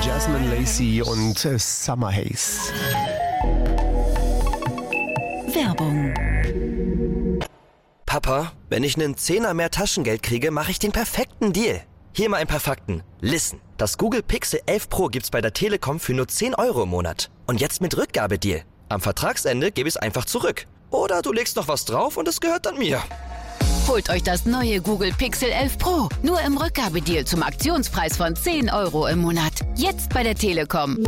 Jasmine Lacey und Summer Haze. Werbung. Papa, wenn ich einen Zehner mehr Taschengeld kriege, mache ich den perfekten Deal. Hier mal ein paar Fakten. Listen, das Google Pixel 11 Pro gibt's bei der Telekom für nur 10 € im Monat. Und jetzt mit Rückgabedeal. Am Vertragsende gebe ich es einfach zurück. Oder du legst noch was drauf und es gehört dann mir. Holt euch das neue Google Pixel 11 Pro. Nur im Rückgabedeal zum Aktionspreis von 10 € im Monat. Jetzt bei der Telekom.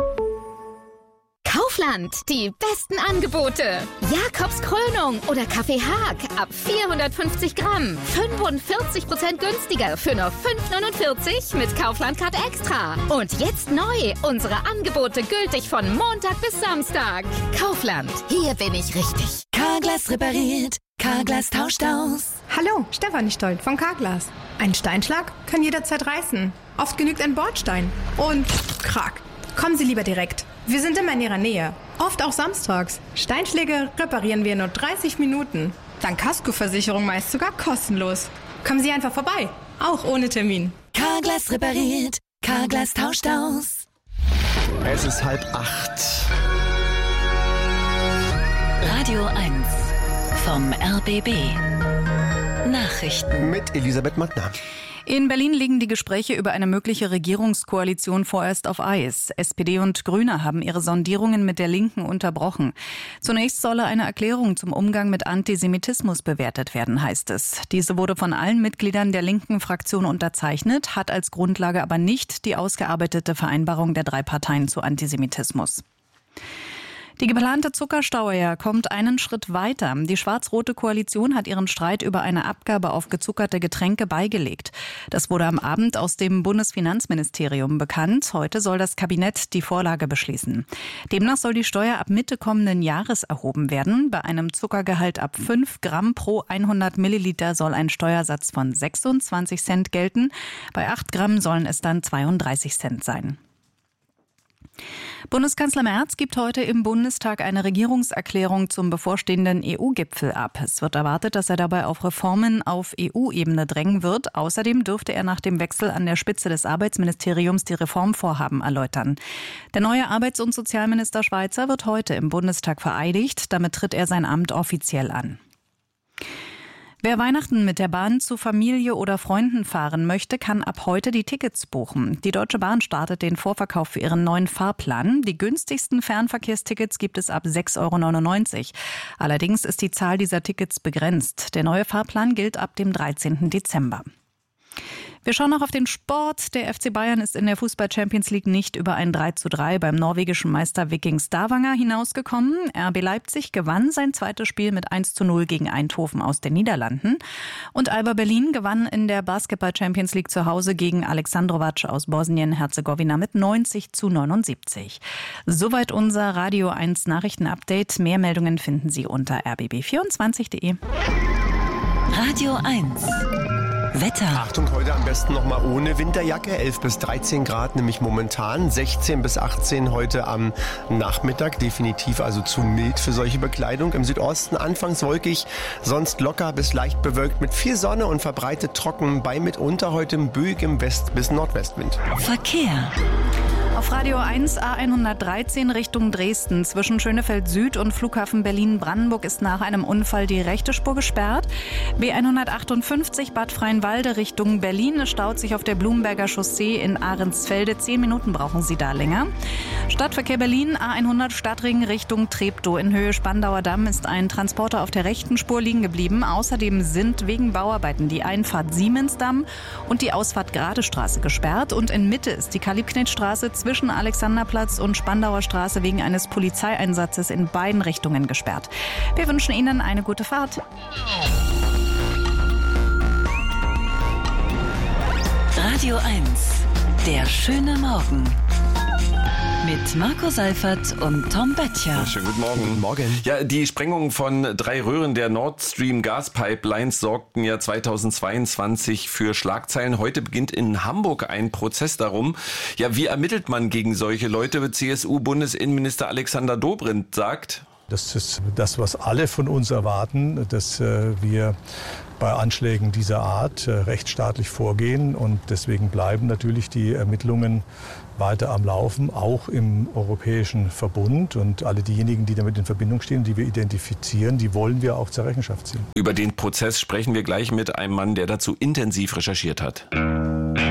Kaufland, die besten Angebote. Jakobs Krönung oder Kaffee Haag ab 450 Gramm. 45% günstiger für nur 5,49 mit Kaufland Card Extra. Und jetzt neu, unsere Angebote gültig von Montag bis Samstag. Kaufland, hier bin ich richtig. Carglass repariert, Carglass tauscht aus. Hallo, Stefanie Stolt von Carglass. Ein Steinschlag kann jederzeit reißen. Oft genügt ein Bordstein. Und krack. Kommen Sie lieber direkt. Wir sind immer in Ihrer Nähe. Oft auch samstags. Steinschläge reparieren wir in nur 30 Minuten. Dank Kaskoversicherung meist sogar kostenlos. Kommen Sie einfach vorbei. Auch ohne Termin. Carglass repariert, Carglass tauscht aus. Es ist 7:30. Radio 1 vom RBB. Nachrichten. Mit Elisabeth Mattner. In Berlin liegen die Gespräche über eine mögliche Regierungskoalition vorerst auf Eis. SPD und Grüne haben ihre Sondierungen mit der Linken unterbrochen. Zunächst solle eine Erklärung zum Umgang mit Antisemitismus bewertet werden, heißt es. Diese wurde von allen Mitgliedern der linken Fraktion unterzeichnet, hat als Grundlage aber nicht die ausgearbeitete Vereinbarung der 3 Parteien zu Antisemitismus. Die geplante Zuckersteuer kommt einen Schritt weiter. Die schwarz-rote Koalition hat ihren Streit über eine Abgabe auf gezuckerte Getränke beigelegt. Das wurde am Abend aus dem Bundesfinanzministerium bekannt. Heute soll das Kabinett die Vorlage beschließen. Demnach soll die Steuer ab Mitte kommenden Jahres erhoben werden. Bei einem Zuckergehalt ab 5 Gramm pro 100 Milliliter soll ein Steuersatz von 26 Cent gelten. Bei 8 Gramm sollen es dann 32 Cent sein. Bundeskanzler Merz gibt heute im Bundestag eine Regierungserklärung zum bevorstehenden EU-Gipfel ab. Es wird erwartet, dass er dabei auf Reformen auf EU-Ebene drängen wird. Außerdem dürfte er nach dem Wechsel an der Spitze des Arbeitsministeriums die Reformvorhaben erläutern. Der neue Arbeits- und Sozialminister Schweizer wird heute im Bundestag vereidigt. Damit tritt er sein Amt offiziell an. Wer Weihnachten mit der Bahn zu Familie oder Freunden fahren möchte, kann ab heute die Tickets buchen. Die Deutsche Bahn startet den Vorverkauf für ihren neuen Fahrplan. Die günstigsten Fernverkehrstickets gibt es ab 6,99 €. Allerdings ist die Zahl dieser Tickets begrenzt. Der neue Fahrplan gilt ab dem 13. Dezember. Wir schauen noch auf den Sport. Der FC Bayern ist in der Fußball-Champions League nicht über ein 3:3 beim norwegischen Meister Viking Stavanger hinausgekommen. RB Leipzig gewann sein zweites Spiel mit 1:0 gegen Eindhoven aus den Niederlanden. Und Alba Berlin gewann in der Basketball-Champions League zu Hause gegen Alexandrovac aus Bosnien-Herzegowina mit 90:79. Soweit unser Radio 1 Nachrichten-Update. Mehr Meldungen finden Sie unter rbb24.de. Radio 1 Wetter. Achtung, heute am besten nochmal ohne Winterjacke. 11 bis 13 Grad, nämlich momentan. 16 bis 18 heute am Nachmittag. Definitiv also zu mild für solche Bekleidung. Im Südosten anfangs wolkig, sonst locker bis leicht bewölkt mit viel Sonne und verbreitet trocken bei mitunter heute böigem West- bis Nordwestwind. Verkehr. Auf Radio 1 A113 Richtung Dresden zwischen Schönefeld Süd und Flughafen Berlin-Brandenburg ist nach einem Unfall die rechte Spur gesperrt. B158 Bad Freienwalde Richtung Berlin. Es staut sich auf der Blumenberger Chaussee in Ahrensfelde. 10 Minuten brauchen Sie da länger. Stadtverkehr Berlin A100 Stadtring Richtung Treptow. In Höhe Spandauer Damm ist ein Transporter auf der rechten Spur liegen geblieben. Außerdem sind wegen Bauarbeiten die Einfahrt Siemensdamm und die Ausfahrt Gradestraße gesperrt. Und in Mitte ist die Karl-Liebknecht-Straße zwischen Alexanderplatz und Spandauer Straße wegen eines Polizeieinsatzes in beiden Richtungen gesperrt. Wir wünschen Ihnen eine gute Fahrt. Radio 1, der schöne Morgen. Mit Marco Seifert und Tom Böttcher. Schönen guten Morgen. Guten Morgen. Ja, die Sprengung von 3 Röhren der Nord Stream Gaspipelines sorgten ja 2022 für Schlagzeilen. Heute beginnt in Hamburg ein Prozess darum. Ja, wie ermittelt man gegen solche Leute? CSU-Bundesinnenminister Alexander Dobrindt sagt: Das ist das, was alle von uns erwarten, dass wir bei Anschlägen dieser Art rechtsstaatlich vorgehen. Und deswegen bleiben natürlich die Ermittlungen weiter am Laufen, auch im Europäischen Verbund. Und alle diejenigen, die damit in Verbindung stehen, die wir identifizieren, die wollen wir auch zur Rechenschaft ziehen. Über den Prozess sprechen wir gleich mit einem Mann, der dazu intensiv recherchiert hat.